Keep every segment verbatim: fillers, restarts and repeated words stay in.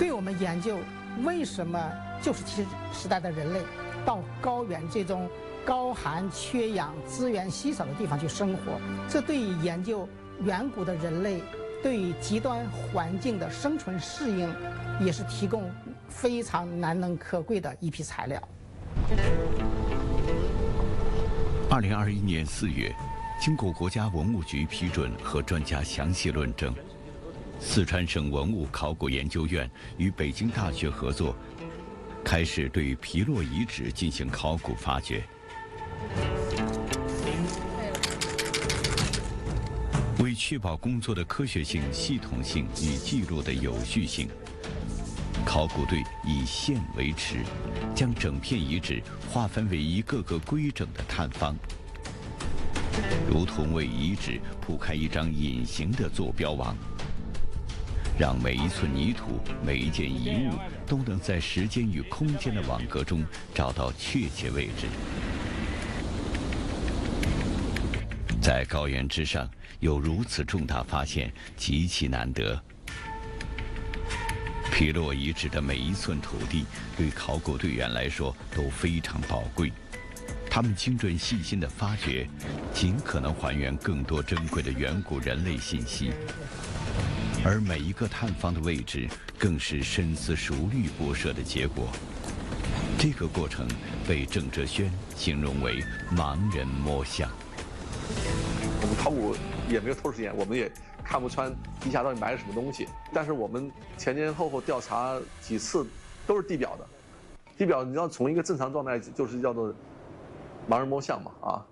对我们研究为什么旧石器时代的人类到高原这种高寒缺氧、资源稀少的地方去生活，这对于研究远古的人类对于极端环境的生存适应，也是提供非常难能可贵的一批材料。 二零二一年四月，经过国家文物局批准和专家详细论证，四川省文物考古研究院与北京大学合作，开始对皮洛遗址进行考古发掘。为确保工作的科学性、系统性与记录的有序性，考古队以线为尺，将整片遗址划分为一个个规整的探方，如同为遗址铺开一张隐形的坐标网，让每一寸泥土、每一件遗物都能在时间与空间的网格中找到确切位置。在高原之上有如此重大发现，极其难得。皮洛遗址的每一寸土地对考古队员来说都非常宝贵，他们精准细心的发掘，尽可能还原更多珍贵的远古人类信息。而每一个探方的位置更是深思熟虑布设的结果。这个过程被郑哲轩形容为盲人摸象。 我们考古也没有透视眼，我们也看不穿地下到底埋了什么东西。但是我们前前后后调查几次，都是地表的。地表你要从一个正常状态，就是叫做盲人摸象嘛啊。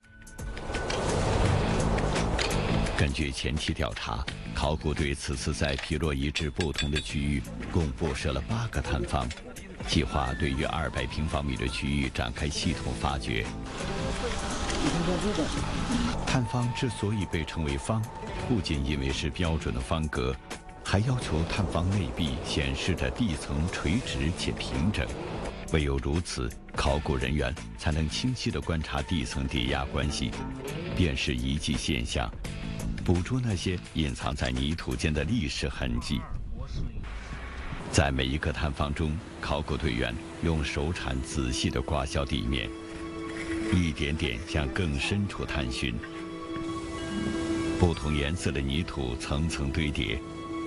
根据前期调查，考古队此次在皮洛遗址不同的区域共布设了八个探方，计划对约二百平方米的区域展开系统发掘。探方之所以被称为方，不仅因为是标准的方格，还要求探方内壁显示的地层垂直且平整。唯有如此，考古人员才能清晰地观察地层叠压关系，辨识遗迹现象，捕捉那些隐藏在泥土间的历史痕迹。在每一个探方中，考古队员用手铲仔细地刮削地面，一点点向更深处探寻。不同颜色的泥土层层堆叠，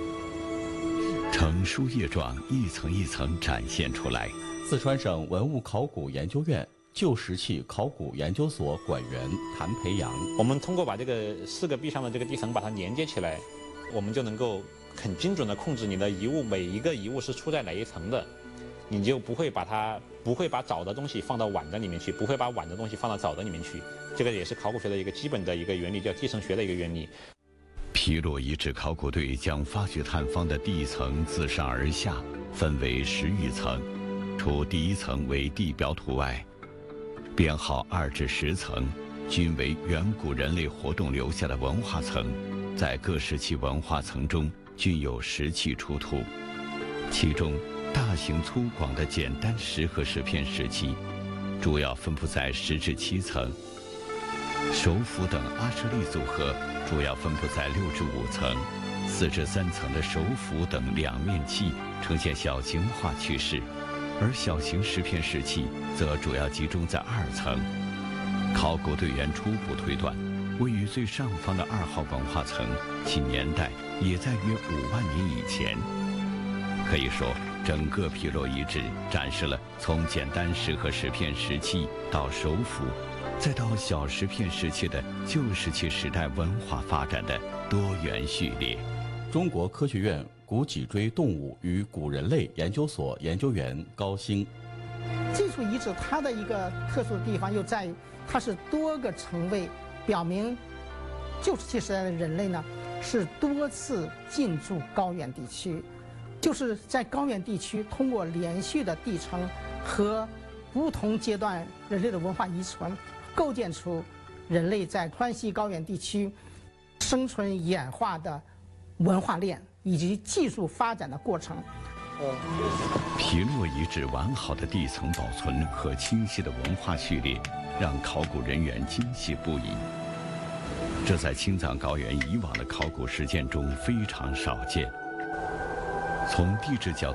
呈书页状，一层一层展现出来。 四川省文物考古研究院旧石器考古研究所馆员谭培阳， 我们通过把这个四个壁上的这个地层把它连接起来，我们就能够很精准地控制你的遗物，每一个遗物是出在哪一层的，你就不会把它不会把早的东西放到晚的里面去，不会把晚的东西放到早的里面去。这个也是考古学的一个基本的一个原理，叫地层学的一个原理。 皮洛遗址考古队将发掘探方的地层自上而下分为十余层，除第一层为地表土外，编号二至十层均为远古人类活动留下的文化层，在各时期文化层中均有石器出土，其中大型粗犷的简单石和石片石器主要分布在十至七层，手斧等阿舍利组合主要分布在六至五层，四至三层的手斧等两面器呈现小型化趋势，而小型石片石器则主要集中在二层。考古队员初步推断，位于最上方的二号文化层，其年代也在约五万年以前。可以说，整个皮洛遗址展示了从简单石和石片石器到手斧，再到小石片石器的旧石器时代文化发展的多元序列。 中国科学院古脊椎动物与古人类研究所研究员高兴。 这处遗址它的一个特殊的地方又在于，它是多个层位，表明旧石器时代的人类呢是多次进驻高原地区，就是在高原地区通过连续的地层和不同阶段人类的文化遗存，构建出人类在川西高原地区生存演化的文化链以及技术发展的过程。 皮洛遗址完好的地层保存和清晰的文化序列，让考古人员惊喜不已。这在青藏高原以往的考古实践中非常少见。从地质角度